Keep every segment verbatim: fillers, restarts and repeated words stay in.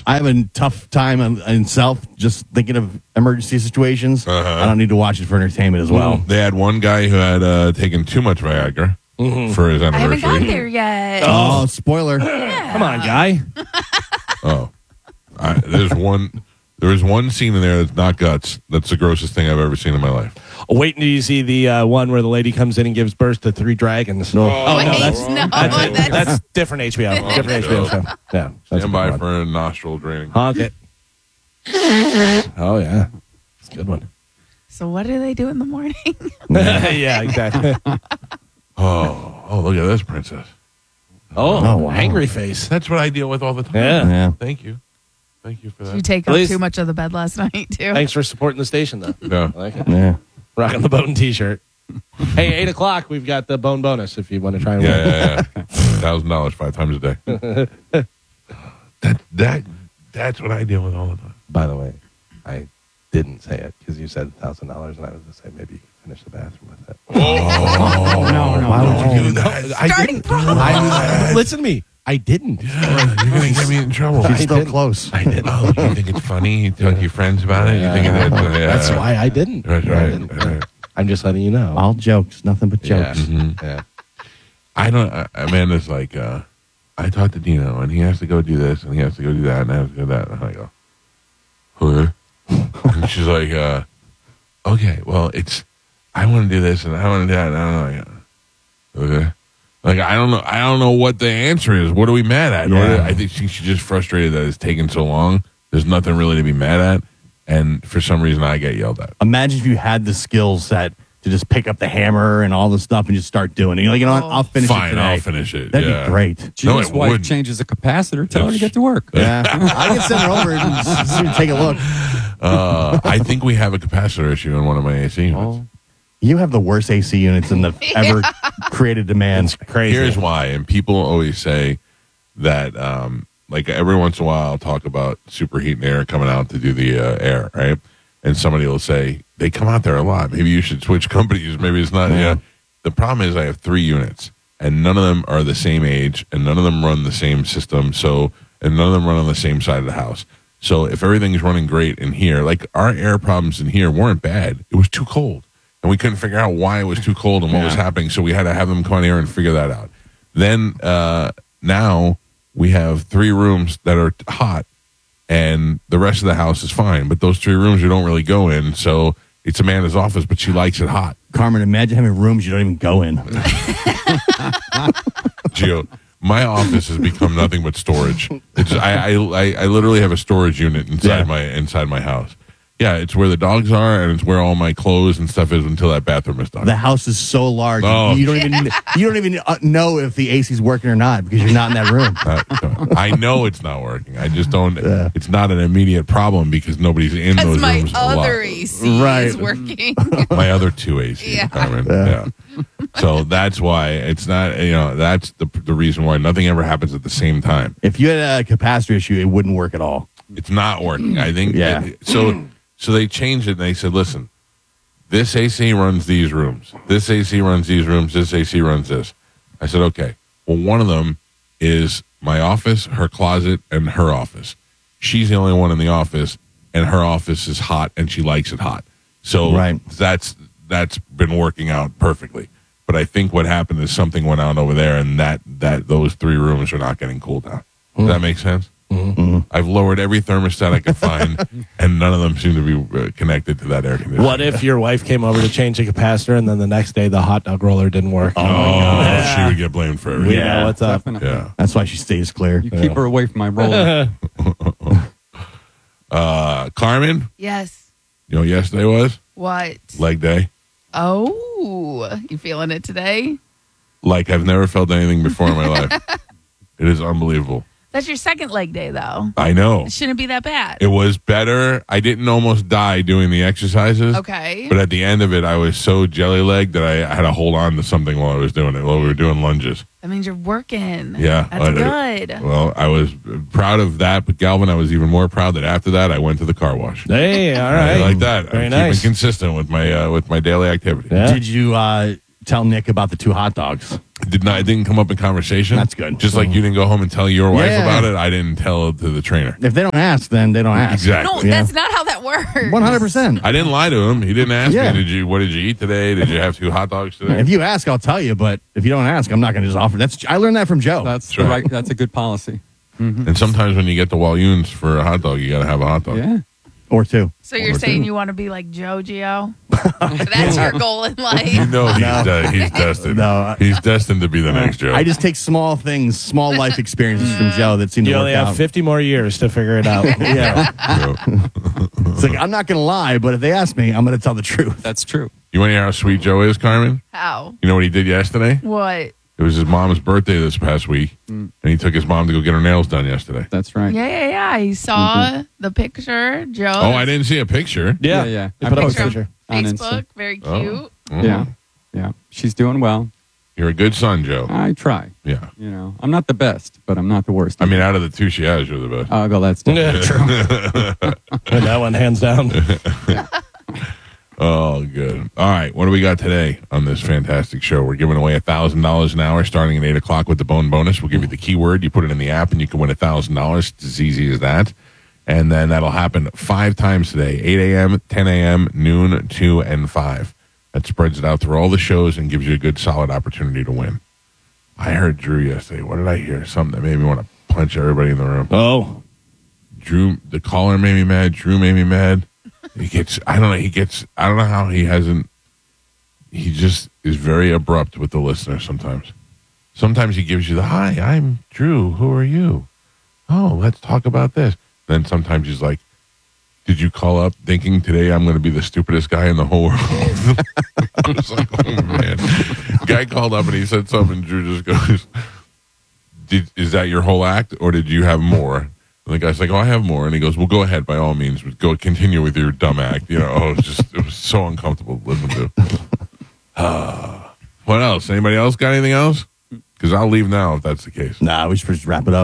Yes. I have a tough time in, in self just thinking of emergency situations. Uh-huh. I don't need to watch it for entertainment as well. They had one guy who had uh, taken too much Viagra Mm-hmm. for his I haven't anniversary. got there yet. Oh, spoiler. Come on, guy. Oh, I, there's one. There is one scene in there that's not guts. That's the grossest thing I've ever seen in my life. Wait until you see the uh, one where the lady comes in and gives birth to three dragons. No. Oh, Wait, no, that's, no, that's, it. that's- That's different H B O. Different H B O show. Yeah. That's a Stand by good for one. a nostril draining. Honk it. Oh, yeah. It's a good one. So what do they do in the morning? Yeah, exactly. Oh, oh, look at this princess. Oh, Oh, wow. angry face. That's what I deal with all the time. Yeah. Yeah. Thank you. Thank you for Did you that. take At up least- too much of the bed last night, too? Thanks for supporting the station, though. Yeah. I like it. Yeah. Rocking the Bone t-shirt. Hey, eight o'clock, we've got the Bone bonus if you want to try and win. Yeah, yeah, yeah. Thousand dollars five times a day. that that that's what I deal with all the time. By the way, I didn't say it because you said one thousand dollars, and I was going to say maybe you could finish the bathroom with it. Oh no, no, Why no. would you do that? I Starting didn't. problem. I, listen to me. I didn't. Yeah, you're gonna get me in trouble. She's still didn't. close. I didn't. Oh, you think it's funny? You talk to your friends about it? You think Yeah. that, uh, yeah. That's why I didn't. That's I right. didn't. right. I'm just letting you know. All jokes, nothing but yeah. jokes. Mhm. Yeah. I don't. Uh, Amanda's like, uh, I talked to Dino, and he has to go do this, and he has to go do that, and I have to do that. And I go, okay. And she's like, uh, okay, well, it's, I want to do this, and I want to do that, and I don't know. Okay. Like, I don't know. I don't know what the answer is. What are we mad at? Yeah. What- I think she, she's just frustrated that it's taken so long. There's nothing really to be mad at, and for some reason, I get yelled at. Imagine if you had the skill set to just pick up the hammer and all the stuff and just start doing it. You're like, you know what? I'll finish it Fine, today. I'll finish it. That'd yeah. be great. No, Gina's it wife wouldn't. changes a capacitor. Tell her to Yes. get to work. Yeah. I can send her over and s- take a look. Uh, I think we have a capacitor issue in one of my A C units. Oh. You have the worst A C units in the ever created demand. Crazy. Here's why, and people always say that, um, like every once in a while, I'll talk about superheating air coming out to do the uh, air, right? And somebody will say they come out there a lot. Maybe you should switch companies. Maybe it's not. Yeah. You know, the problem is I have three units, and none of them are the same age, and none of them run the same system. So, and none of them run on the same side of the house. So, if everything's running great in here, like our air problems in here weren't bad. It was too cold. And we couldn't figure out why it was too cold and what was happening. So we had to have them come in here and figure that out. Then uh, now we have three rooms that are hot, and the rest of the house is fine. But those three rooms we don't really go in. So it's Amanda's office, but she likes it hot. Carmen, imagine having rooms you don't even go in. Gio, my office has become nothing but storage. It's, I, I, I, I literally have a storage unit inside Yeah. my inside my house. Yeah, it's where the dogs are, and it's where all my clothes and stuff is until that bathroom is done. The house is so large, Oh. you don't even you don't even uh, know if the A C's working or not because you're not in that room. Uh, I know it's not working. I just don't. It's not an immediate problem because nobody's in That's those my rooms a lot. other A C Right. is working. My other two A Cs. Yeah. Carmen. Yeah. So that's why it's not. You know, that's the the reason why nothing ever happens at the same time. If you had a capacitor issue, it wouldn't work at all. It's not working. I think. Yeah. So so they changed it and they said, listen, this A C runs these rooms. This A C runs these rooms. This A C runs this. I said, okay. Well, one of them is my office, her closet, and her office. She's the only one in the office, and her office is hot, and she likes it hot. So Right. that's that's been working out perfectly. But I think what happened is something went on over there, and that that those three rooms are not getting cooled down. Does that make sense? Mm-hmm. I've lowered every thermostat I could find, and none of them seem to be uh, connected to that air conditioner. What if your wife came over to change a capacitor and then the next day the hot dog roller didn't work? Oh, she would get blamed for We everything. Yeah. know what's up. Definitely. Yeah. That's why she stays clear. You keep her away from my roller. Uh, Carmen, Yes. you know, what yesterday was What? leg day. Oh, you feeling it today? Like I've never felt anything before in my life. It is unbelievable. That's your second leg day, though. I know. It shouldn't be that bad. It was better. I didn't almost die doing the exercises. Okay. But at the end of it, I was so jelly legged that I had to hold on to something while I was doing it, while we were doing lunges. That means you're working. Yeah. That's I- good. Well, I was proud of that, but Galvin, I was even more proud that after that, I went to the car wash. Hey, all I right. like that. Very I'm nice. keeping consistent with my uh, with my daily activity. Yeah. Did you uh, tell Nick about the two hot dogs. Did not, it didn't come up in conversation? That's good. Just like you didn't go home and tell your wife Yeah. about it, I didn't tell it to the trainer. If they don't ask, then they don't ask. Exactly. No, Yeah. that's not how that works. one hundred percent. I didn't lie to him. He didn't ask Yeah. me, did you, what did you eat today? Did you have two hot dogs today? If you ask, I'll tell you. But if you don't ask, I'm not going to just offer. That's I learned that from Joe. That's Sure. the right. That's a good policy. And sometimes when you get the Walloons for a hot dog, you got to have a hot dog. Yeah. or two. So you're Or saying two. you want to be like Joe Gio? That's your goal in life. You know he's, No. de- he's destined. No, I- He's destined to be the next Joe. I just take small things, small life experiences from Joe that seem You to work only have out. fifty more years to figure it out. Yeah, Joe. it's like I'm not going to lie, but if they ask me, I'm going to tell the truth. That's true. You want to hear how sweet Joe is, Carmen? How? You know what he did yesterday? What? It was his mom's birthday this past week, and he took his mom to go get her nails done yesterday. That's right. Yeah, yeah, yeah. He saw the picture, Joe. Oh, I didn't see a picture. Yeah, Yeah, yeah. They I put up a posted picture. on Facebook, Insta. very cute. Oh. Mhm. Yeah. Yeah. She's doing well. You're a good son, Joe. I try. Yeah. You know, I'm not the best, but I'm not the worst. I mean, out of the two she has, you're the best. oh, well, that's Yeah, true. And that one, hands down. Oh, good. All right. What do we got today on this fantastic show? We're giving away one thousand dollars an hour starting at eight o'clock with the bone bonus. We'll give you the keyword. You put it in the app, and you can win one thousand dollars. It's as easy as that. And then that'll happen five times today, eight a.m., ten a.m., noon, two, and five. That spreads it out through all the shows and gives you a good, solid opportunity to win. I heard Drew yesterday. What did I hear? Something that made me want to punch everybody in the room. Oh, Drew, the caller made me mad. Drew made me mad. He gets, I don't know, he gets, I don't know how he hasn't, he just is very abrupt with the listener sometimes. Sometimes he gives you the, hi, I'm Drew. Who are you? Oh, let's talk about this. Then sometimes he's like, did you call up thinking today I'm going to be the stupidest guy in the whole world? I was like, oh, man. Guy called up and he said something, and Drew just goes, did, is that your whole act, or did you have more? And the guy's like, oh, I have more. And he goes, well, go ahead, by all means. Go continue with your dumb act. You know, oh, it was just, it was so uncomfortable to listen to. Uh, what else? Anybody else got anything else? Because I'll leave now if that's the case. Nah, we should just wrap it up.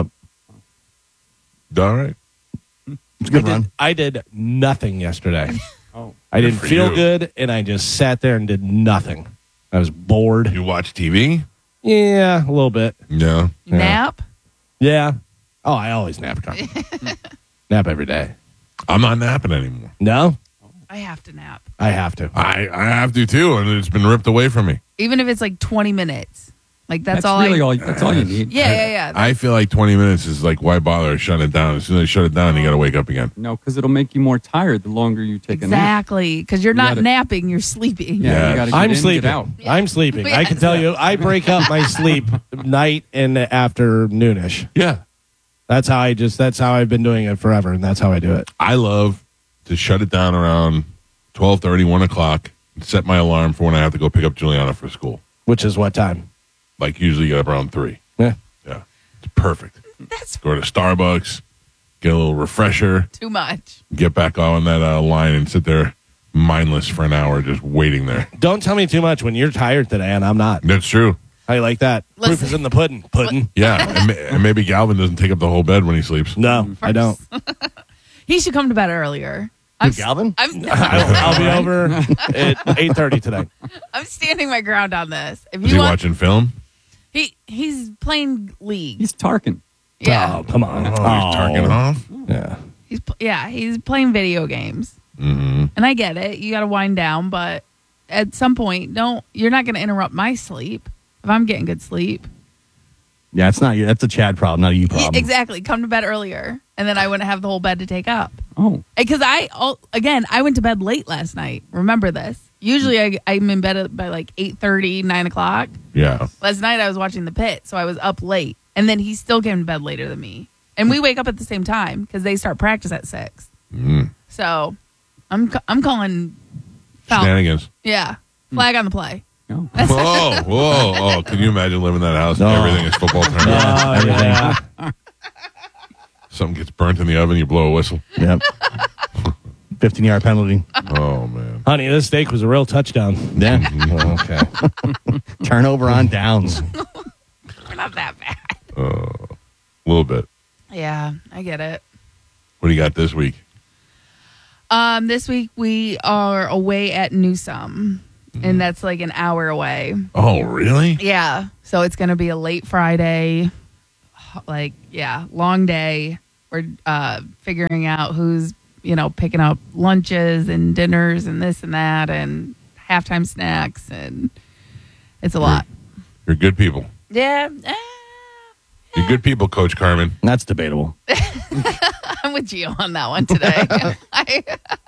All right. It's a good I run. did, I did nothing yesterday. Oh. I didn't for feel you. good, and I just sat there and did nothing. I was bored. You watch T V? Yeah, a little bit. Yeah. Yeah. Nap? Yeah. Oh, I always nap. Carmen. Nap every day. I'm not napping anymore. No, I have to nap. I have to. I, I have to, too, and it's been ripped away from me. Even if it's like twenty minutes. Like that's, That's, all really I all. That's all you need. Yeah, yeah, yeah. I feel like twenty minutes is like, why bother shutting it down? As soon as I shut it down, you got to wake up again. No, because it'll make you more tired the longer you take a nap. Exactly. Because you're You not gotta- napping, you're sleeping. Yeah, Yeah. you gotta get I'm in, sleeping. Get out. I'm sleeping. I can Yes. tell you, I break up my sleep night and afternoonish. Yeah. That's how I just. That's how I've been doing it forever, and that's how I do it. I love to shut it down around twelve thirty, one o'clock, and set my alarm for when I have to go pick up Juliana for school. Which is what time? Like, usually get up around three. Yeah. Yeah. It's perfect. That's Go to Starbucks, get a little refresher, too much. get back on that uh, line and sit there mindless for an hour just waiting there. Don't tell me too much when you're tired today, and I'm not. That's true. How you like that? Listen. Proof is in the pudding. Pudding. Yeah. and, ma- and maybe Galvin doesn't take up the whole bed when he sleeps. No, I don't. He should come to bed earlier. I'm, Who, Galvin? I'm, I'll, I'll be over at eight thirty today. I'm standing my ground on this. If Is you he want, watching film? he he's playing League. He's Tarkin. Yeah, Oh, come on. Oh, he's targeting off? Yeah. he's pl- yeah he's playing video games. Mm-hmm. And I get it. You got to wind down, but at some point, don't. You're not going to interrupt my sleep if I'm getting good sleep. Yeah, it's not you. That's a Chad problem, not a you Yeah, problem. exactly. Come to bed earlier, and then I wouldn't have the whole bed to take up. Oh, Because I, oh, again, I went to bed late last night. Remember this. Usually I, I'm in bed at- by like eight thirty, nine o'clock. Yeah. Last night I was watching The Pit, so I was up late. And then he still came to bed later than me. And we wake up at the same time because they start practice at six. Mm. So I'm ca- I'm calling foul. Shenanigans. Yeah. Flag on the play. no. Whoa, whoa, oh! Can you imagine living in that house? No. Everything is football tournament. Oh, yeah. Something gets burnt in the oven, you blow a whistle. Yep. fifteen yard penalty. Oh man! Honey, this steak was a real touchdown. Yeah. Oh, okay. Turnover on downs. We're not that bad. A little bit. Yeah, I get it. What do you got this week? Um, this week we are away at Newsome. and that's like an hour away. Oh, really? Yeah. So it's going to be a late Friday. Like, yeah, long day. We're uh, figuring out who's, you know, picking up lunches and dinners and this and that and halftime snacks. And it's a lot. You're good people. Yeah. eh, You're good people, Coach Carmen. That's debatable. I'm with you on that one today. I,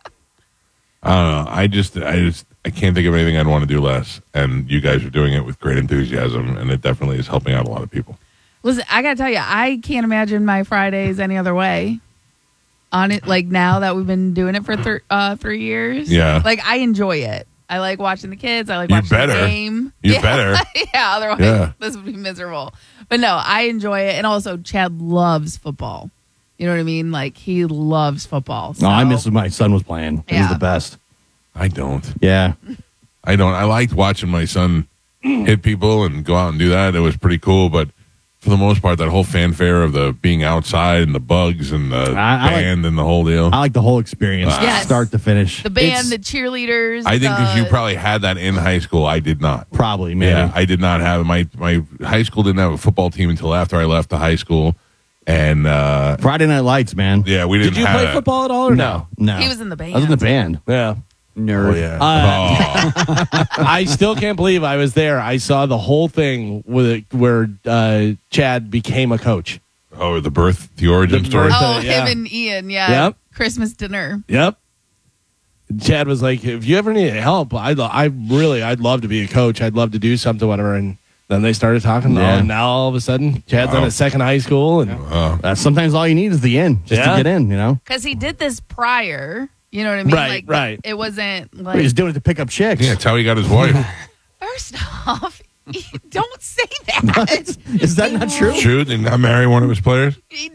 I don't know. I just, I just, I can't think of anything I'd want to do less. And you guys are doing it with great enthusiasm, and it definitely is helping out a lot of people. listen, I got to tell you, I can't imagine my Fridays any other way. On it, like now that we've been doing it for thir- uh, three years. Yeah. Like I enjoy it. I like watching the kids. I like You watching better. the game. You yeah. better. yeah. Otherwise, Yeah. this would be miserable. But no, I enjoy it, and also Chad loves football. You know what I mean? Like he loves football. No, I so- miss when my son was playing. It was Yeah. the best. I don't. Yeah. I don't. I liked watching my son hit people and go out and do that. It was pretty cool. But for the most part, that whole fanfare of the being outside and the bugs and the I- I like- band and the whole deal. I like the whole experience, Yes. start to finish. The band, It's the cheerleaders. I think because the- you probably had that in high school. I did not. probably, maybe. Yeah, I did not have my my high school didn't have a football team until after I left the high school, and uh, Friday Night Lights, man. yeah, we didn't. Did you have play it. football at all or no? No. He was in the band. I was in the band. Yeah. Nerd. Oh yeah. Uh, oh. I still can't believe I was there. I saw the whole thing with it, where uh, Chad became a coach. oh, the birth, the origin The story. birth- Oh, Yeah. him and Ian. Yeah. Yep. Christmas dinner. Yep. Chad was like, "If you ever need help, I I really I'd love to be a coach. I'd love to do something, whatever." And then they started talking. Yeah. And now all of a sudden, Chad's Wow. on his second high school, and Uh, That's sometimes all you need is the in, just Yeah. to get in, you know? Because he did this prior. You know what I mean? Right, like, right. It wasn't He like. was doing it to pick up chicks. yeah, that's how he got his wife. First off, don't say that. Is that not true? True, did not marry one of his players. He-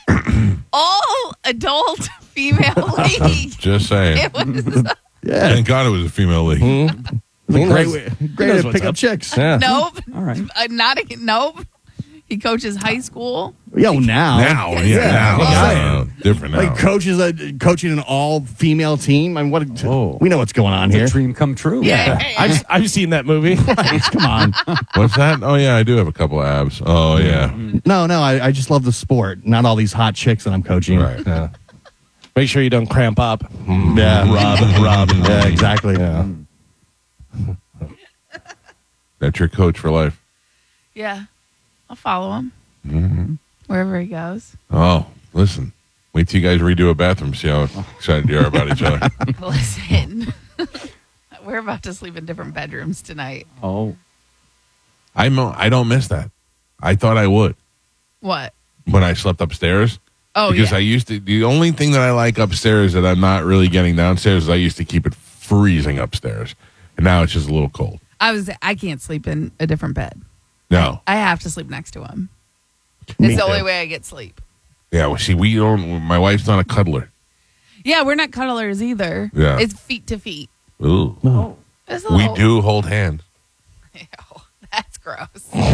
all adult female league. Just saying. It was Yeah. Thank God it was a female league. It's a He great knows- way, he great knows way to what's pick up up. chicks. yeah. nope. All right. Uh, not a, nope. He coaches high school. Yo, now. Now, yeah, Yeah. now, Yeah. uh, different now. Like coaches, uh, coaching an all-female team. I mean, what? Whoa. We know what's going on It's here. a dream come true. Yeah. I've I've seen that movie. Come on. What's that? Oh yeah, I do have a couple of abs. Oh yeah, No, no. I, I just love the sport, not all these hot chicks that I'm coaching. right. Yeah. Make sure you don't cramp up. Yeah, Rob, Rob. Yeah, exactly. Yeah. That's your coach for life. Yeah. I'll follow him Mm-hmm. wherever he goes. Oh, listen. Wait till you guys redo a bathroom. See how excited you are about each other. Listen, we're about to sleep in different bedrooms tonight. Oh, I'm. I don't miss that. I thought I would What? when I slept upstairs. Oh, because yeah. I used to. The only thing that I like upstairs that I'm not really getting downstairs is I used to keep it freezing upstairs, and now it's just a little cold. I was. I can't sleep in a different bed. No. I have to sleep next to him. Me It's the too. only way I get sleep. Yeah. Well, see, we don't. My wife's not a cuddler. Yeah, we're not cuddlers either. Yeah. It's feet to feet. Ooh. It's a We little- do hold hands. Ew, that's gross.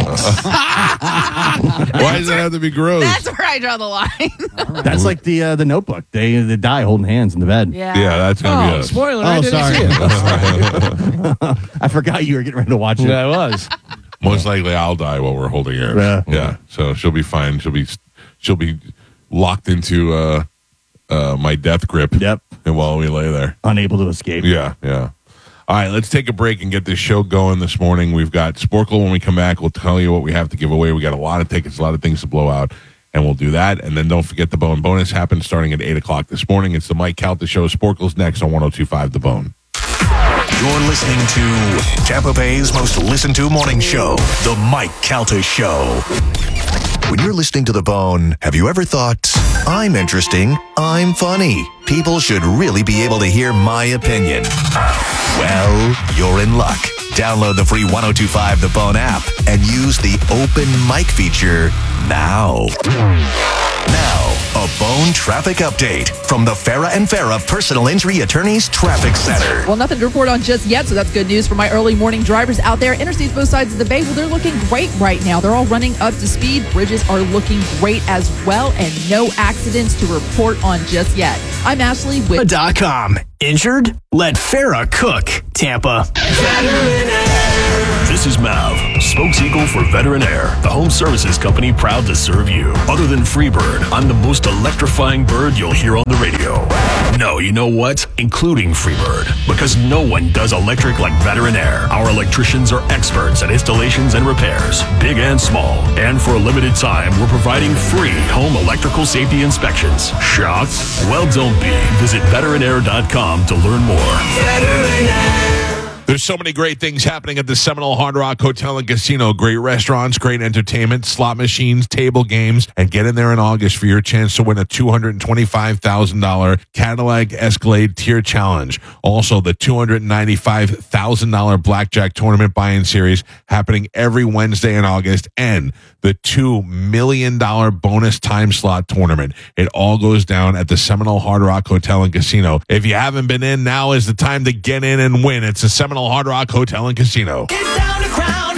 Why does that have to be gross? That's where I draw the line. That's like the uh, the Notebook. They they die holding hands in the bed. yeah. Yeah, that's gonna be Oh, us. spoiler! Oh, I didn't sorry. see it. I forgot you were getting ready to watch it. Yeah, I was. Most likely, I'll die while we're holding hands. Yeah. yeah. So she'll be fine. She'll be she'll be locked into uh, uh, my death grip. Yep. And while we lay there. Unable to escape. Yeah, yeah. All right, let's take a break and get this show going this morning. We've got Sporkle. When we come back, we'll tell you what we have to give away. We got a lot of tickets, a lot of things to blow out, and we'll do that. And then don't forget the Bone Bonus happens starting at eight o'clock this morning. It's the Mike Calta Show. Sporkle's next on one oh two point five The Bone. You're listening to Tampa Bay's most listened to morning show, The Mike Calta Show. When you're listening to The Bone, have you ever thought, I'm interesting, I'm funny, people should really be able to hear my opinion? Well, you're in luck. Download the free one oh two point five The Bone app and use the open mic feature now. Now, a The Bone Traffic Update from the Farah and Farah Personal Injury Attorneys Traffic Center. Well, nothing to report on just yet, so that's good news for my early morning drivers out there. Interstates both sides of the bay, well, they're looking great right now. They're all running up to speed. Bridges are looking great as well, and no accidents to report on just yet. I'm Ashley with Dot com. Injured? Let Farah cook. Tampa. This is Mav, spokeseagle for Veteran Air, the home services company proud to serve you. Other than Freebird, I'm the most electrifying bird you'll hear on the radio. No, you know what? Including Freebird, because no one does electric like Veteran Air. Our electricians are experts at installations and repairs, big and small. And for a limited time, we're providing free home electrical safety inspections. Shocked? Well, don't be. Visit veteran air dot com to learn more. Veteran Air. There's so many great things happening at the Seminole Hard Rock Hotel and Casino. Great restaurants, great entertainment, slot machines, table games, and get in there in August for your chance to win a two hundred twenty-five thousand dollars Cadillac Escalade Tier Challenge. Also, the two hundred ninety-five thousand dollars Blackjack Tournament Buy-In Series happening every Wednesday in August, and the two million dollars bonus time slot tournament. It all goes down at the Seminole Hard Rock Hotel and Casino. If you haven't been in, now is the time to get in and win. It's the Seminole Hard Rock Hotel and Casino. Get down to Crown.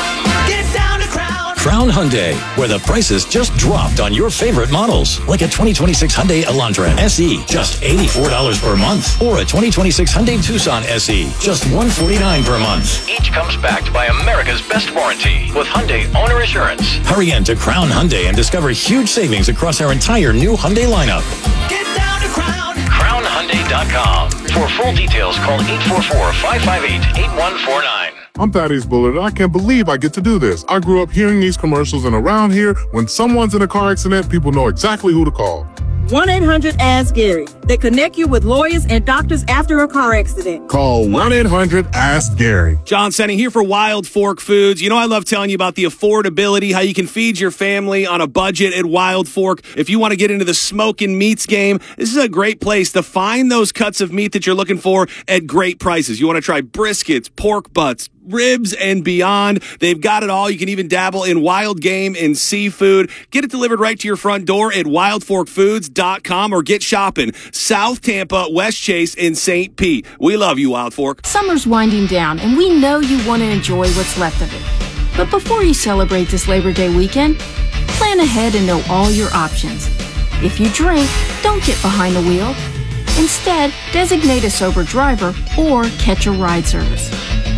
Get down to Crown. Crown Hyundai, where the prices just dropped on your favorite models. Like a twenty twenty-six Hyundai Elantra S E, just eighty-four dollars per month. Or a twenty twenty-six Hyundai Tucson S E, just one hundred forty-nine dollars per month. Each comes backed by America's best warranty with Hyundai Owner Assurance. Hurry in to Crown Hyundai and discover huge savings across our entire new Hyundai lineup. Get down to Crown. crown hyundai dot com. For full details, call eight four four, five five eight, eight one four nine. I'm Thaddeus Bullard, and I can't believe I get to do this. I grew up hearing these commercials, and around here, when someone's in a car accident, people know exactly who to call. one eight hundred ask Gary. They connect you with lawyers and doctors after a car accident. Call one eight hundred ask Gary. John Senning here for Wild Fork Foods. You know I love telling you about the affordability, how you can feed your family on a budget at Wild Fork. If you want to get into the smoking meats game, this is a great place to find those cuts of meat that you're looking for at great prices. You want to try briskets, pork butts, ribs, and beyond. They've got it all. You can even dabble in wild game and seafood. Get it delivered right to your front door at wild fork foods dot com or get shopping. South Tampa, West Chase, and Saint Pete. We love you, Wild Fork. Summer's winding down, and we know you want to enjoy what's left of it. But before you celebrate this Labor Day weekend, plan ahead and know all your options. If you drink, don't get behind the wheel. Instead, designate a sober driver or catch a ride service.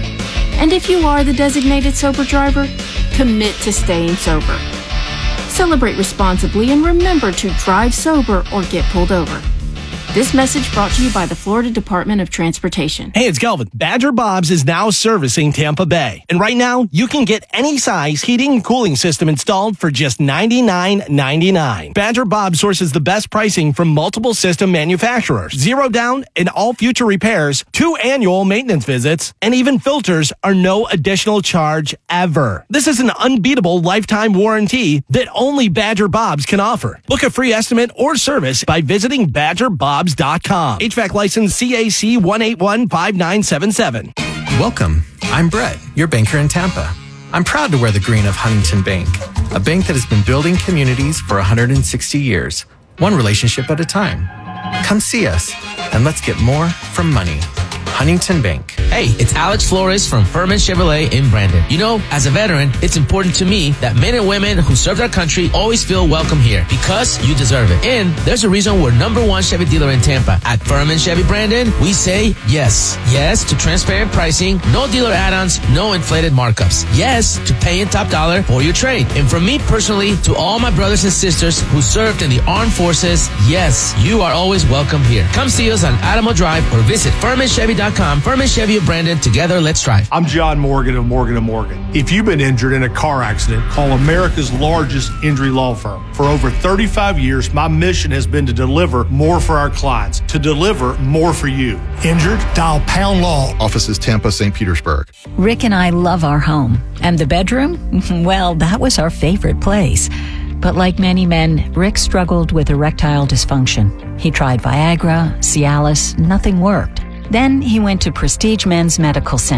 And if you are the designated sober driver, commit to staying sober. Celebrate responsibly and remember to drive sober or get pulled over. This message brought to you by the Florida Department of Transportation. Hey, it's Kelvin. Badger Bob's is now servicing Tampa Bay. And right now, you can get any size heating and cooling system installed for just ninety-nine ninety-nine. Badger Bob sources the best pricing from multiple system manufacturers. Zero down and all future repairs, two annual maintenance visits, and even filters are no additional charge ever. This is an unbeatable lifetime warranty that only Badger Bob's can offer. Book a free estimate or service by visiting badger bobs dot com. H V A C license C A C one eight one five nine seven seven. Welcome. I'm Brett, your banker in Tampa. I'm proud to wear the green of Huntington Bank, a bank that has been building communities for one hundred sixty years, one relationship at a time. Come see us, and let's get more from money. Huntington Bank. Hey, it's Alex Flores from Furman Chevrolet in Brandon. You know, as a veteran, it's important to me that men and women who served our country always feel welcome here because you deserve it. And there's a reason we're number one Chevy dealer in Tampa. At Furman Chevy Brandon, we say yes. Yes to transparent pricing, no dealer add-ons, no inflated markups. Yes to paying top dollar for your trade. And from me personally to all my brothers and sisters who served in the armed forces, yes, you are always welcome here. Come see us on Adamo Drive or visit Furman Chevy dot com. Furman Chevy of Brandon. Together, let's drive. I'm John Morgan of Morgan and Morgan. If you've been injured in a car accident, call America's largest injury law firm. For over thirty-five years, my mission has been to deliver more for our clients, to deliver more for you. Injured? Dial Pound Law. Offices Tampa, Saint Petersburg. Rick and I love our home. And the bedroom? Well, that was our favorite place. But like many men, Rick struggled with erectile dysfunction. He tried Viagra, Cialis, nothing worked. Then he went to Prestige Men's Medical Center.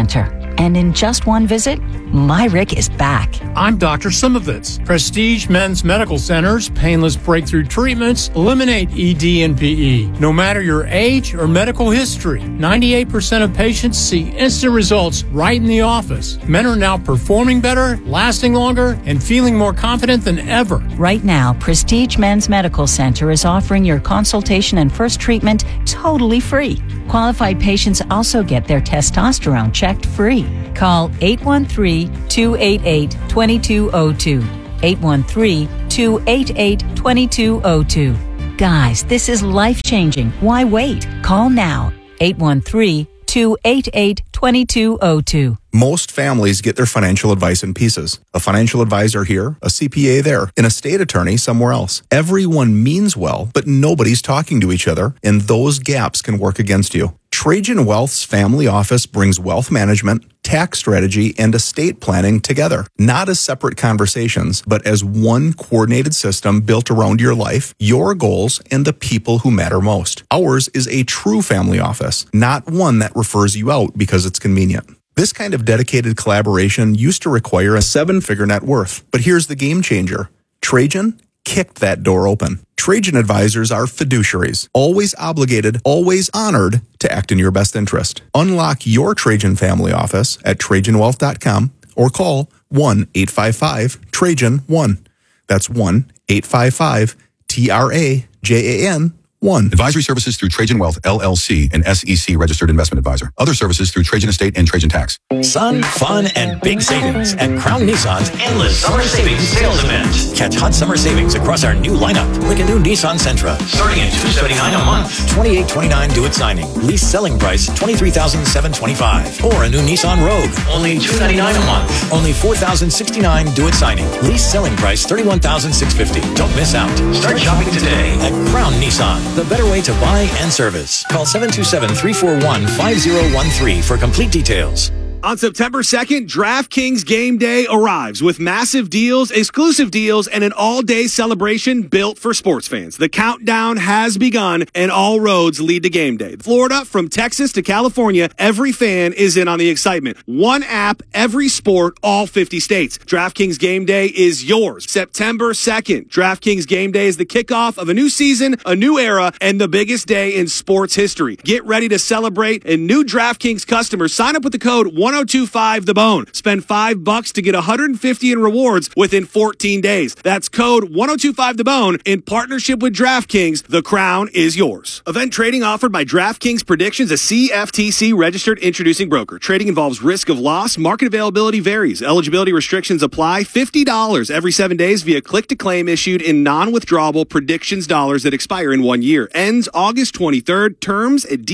And in just one visit, my Rick is back. I'm Doctor Simovitz. Prestige Men's Medical Center's painless breakthrough treatments eliminate E D and P E. No matter your age or medical history, ninety-eight percent of patients see instant results right in the office. Men are now performing better, lasting longer, and feeling more confident than ever. Right now, Prestige Men's Medical Center is offering your consultation and first treatment totally free. Qualified patients also get their testosterone checked free. Call eight one three, two eight eight, two two zero two. eight one three, two eight eight, two two zero two. Guys, this is life-changing. Why wait? Call now. eight one three, two eight eight, two two zero two. Most families get their financial advice in pieces. A financial advisor here, a C P A there, an estate attorney somewhere else. Everyone means well, but nobody's talking to each other, and those gaps can work against you. Trajan Wealth's family office brings wealth management, tax strategy, and estate planning together, not as separate conversations, but as one coordinated system built around your life, your goals, and the people who matter most. Ours is a true family office, not one that refers you out because it's convenient. This kind of dedicated collaboration used to require a seven-figure net worth, but here's the game changer. Trajan kicked that door open. Trajan advisors are fiduciaries, always obligated, always honored to act in your best interest. Unlock your Trajan family office at Trajan Wealth dot com or call one eight five five Trajan one. That's one eight five five T R A J A N one. Advisory services through Trajan Wealth, L L C, an S E C registered investment advisor. Other services through Trajan Estate and Trajan Tax. Sun, fun, and big savings at Crown Nissan's Endless Summer Savings Sales Event. Catch hot summer savings across our new lineup, like a new Nissan Sentra, starting at two hundred seventy-nine dollars a month, twenty-eight twenty-nine due at signing. Lease selling price twenty-three thousand seven hundred twenty-five dollars, or a new Nissan Rogue, only two hundred ninety-nine dollars a month, only four thousand sixty-nine dollars due at signing. Lease selling price thirty-one thousand six hundred fifty dollars. Don't miss out. Start shopping today at Crown Nissan, the better way to buy and service. Call seven two seven, three four one, five zero one three for complete details. On September second, DraftKings Game Day arrives with massive deals, exclusive deals, and an all-day celebration built for sports fans. The countdown has begun, and all roads lead to Game Day. Florida, from Texas to California, every fan is in on the excitement. One app, every sport, all fifty states. DraftKings Game Day is yours. September second, DraftKings Game Day is the kickoff of a new season, a new era, and the biggest day in sports history. Get ready to celebrate, and new DraftKings customers sign up with the code one oh two five the bone. Spend five bucks to get one hundred fifty in rewards within fourteen days. That's code one oh two five the bone in partnership with DraftKings. The crown is yours. Event trading offered by DraftKings Predictions, a C F T C registered introducing broker. Trading involves risk of loss. Market availability varies. Eligibility restrictions apply. fifty dollars every seven days via click to claim issued in non-withdrawable predictions dollars that expire in one year. Ends August twenty-third. Terms at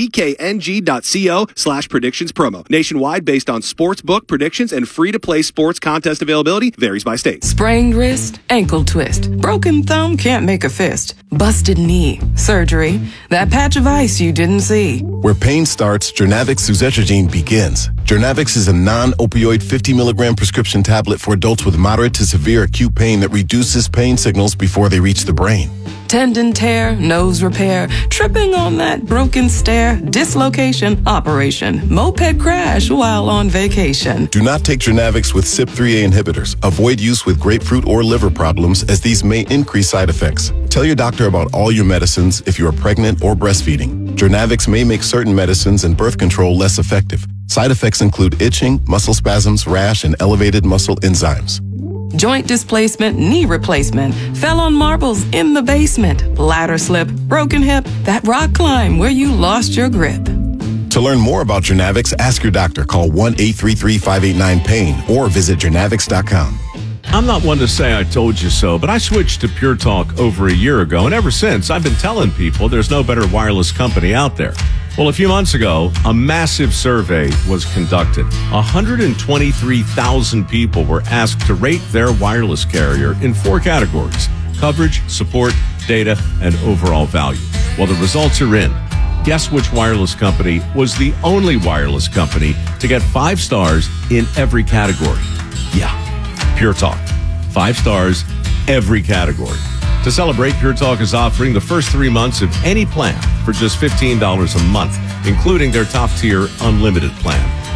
dkng.co slash predictions promo. Nationwide based on sportsbook predictions and free-to-play sports contest availability varies by state. Sprained wrist, ankle twist, broken thumb can't make a fist, busted knee, surgery, that patch of ice you didn't see. Where pain starts, Jernavix suzetrigine begins. Jernavix is a non-opioid fifty milligram prescription tablet for adults with moderate to severe acute pain that reduces pain signals before they reach the brain. Tendon tear, nose repair, tripping on that broken stair, dislocation, operation, moped crash while on vacation. Do not take Jernavix with C Y P three A inhibitors. Avoid use with grapefruit or liver problems, as these may increase side effects. Tell your doctor about all your medicines if you are pregnant or breastfeeding. Jernavix may make certain medicines and birth control less effective. Side effects include itching, muscle spasms, rash, and elevated muscle enzymes. Joint displacement, knee replacement, fell on marbles in the basement, ladder slip, broken hip, that rock climb where you lost your grip. To learn more about Jernavix, ask your doctor. Call one eight three three, five eight nine, pain or visit jernavix dot com. I'm not one to say I told you so, but I switched to Pure Talk over a year ago, and ever since, I've been telling people there's no better wireless company out there. Well, a few months ago, a massive survey was conducted. one hundred twenty-three thousand people were asked to rate their wireless carrier in four categories: coverage, support, data, and overall value. Well, the results are in. Guess which wireless company was the only wireless company to get five stars in every category? Yeah, Pure Talk. Five stars, every category. To celebrate, Pure Talk is offering the first three months of any plan for just fifteen dollars a month, including their top-tier unlimited plan.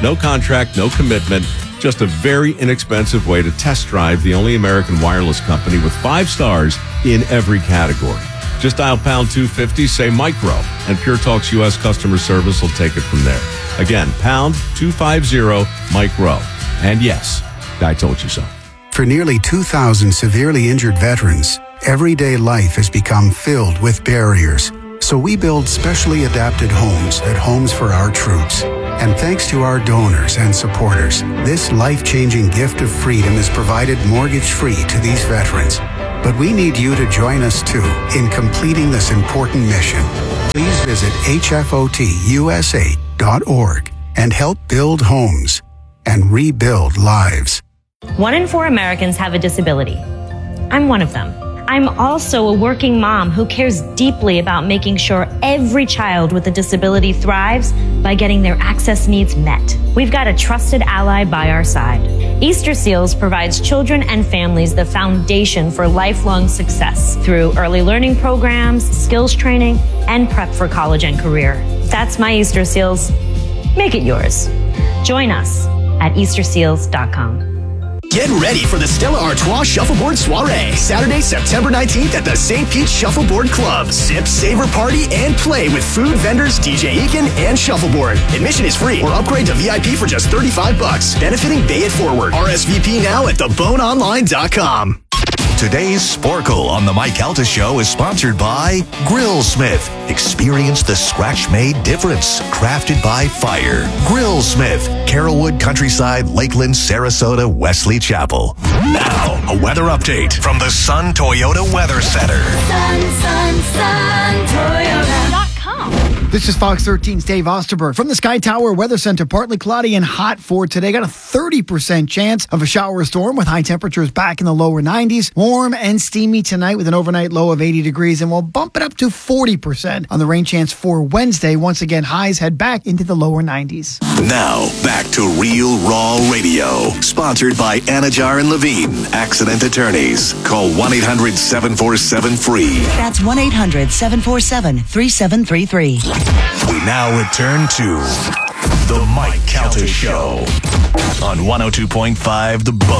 No contract, no commitment. Just a very inexpensive way to test drive the only American wireless company with five stars in every category. Just dial pound two fifty, say micro, and Pure Talk's U S customer service will take it from there. Again, pound two fifty, micro. And yes, I told you so. For nearly two thousand severely injured veterans, everyday life has become filled with barriers. So we build specially adapted homes at Homes for Our Troops. And thanks to our donors and supporters, this life-changing gift of freedom is provided mortgage-free to these veterans. But we need you to join us too in completing this important mission. Please visit H F O T U S A dot org and help build homes and rebuild lives. One in four Americans have a disability. I'm one of them. I'm also a working mom who cares deeply about making sure every child with a disability thrives by getting their access needs met. We've got a trusted ally by our side. Easter Seals provides children and families the foundation for lifelong success through early learning programs, skills training, and prep for college and career. That's my Easter Seals. Make it yours. Join us at Easter Seals dot com. Get ready for the Stella Artois Shuffleboard Soiree, Saturday, September nineteenth at the Saint Pete Shuffleboard Club. Sip, savor, party, and play with food vendors, D J Eakin, and Shuffleboard. Admission is free or upgrade to V I P for just thirty-five bucks. Benefiting Bay It Forward. R S V P now at the bone online dot com. Today's Sporkle on the Mike Calta Show is sponsored by Grillsmith. Experience the scratch-made difference. Crafted by fire. Grillsmith. Carrollwood, Countryside, Lakeland, Sarasota, Wesley Chapel. Now, a weather update from the Sun Toyota Weather Center. Sun, sun, sun, Toyota dot com. This is Fox thirteen's Dave Osterberg from the Sky Tower Weather Center. Partly cloudy and hot for today. Got a thirty percent chance of a shower storm with high temperatures back in the lower nineties. Warm and steamy tonight with an overnight low of eighty degrees, and we'll bump it up to forty percent on the rain chance for Wednesday. Once again, highs head back into the lower nineties. Now, back to Real Raw Radio. Sponsored by Anajar and Levine, Accident Attorneys. Call one eight hundred seven four seven free. That's one eight hundred seven four seven three seven three three. We now return to The Mike Calta Show on one oh two point five The Bone.